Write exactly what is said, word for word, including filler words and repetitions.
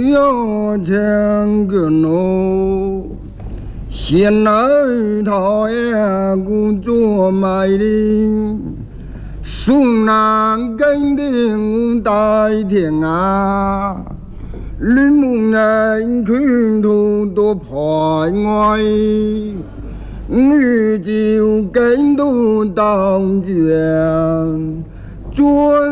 小钱个喏，现来讨厌故作卖力，苏南跟定大天啊，你木人群头多排外，你就跟到当卷。